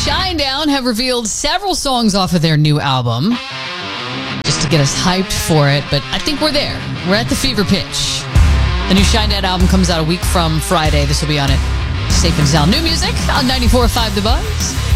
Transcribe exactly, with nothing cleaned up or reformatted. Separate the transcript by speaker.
Speaker 1: Shinedown have revealed several songs off of their new album just to get us hyped for it, but I think we're there. We're at the fever pitch. The new Shinedown album comes out a week from Friday. This will be on it. Safe and Sound. New music on ninety-four point five The Buzz.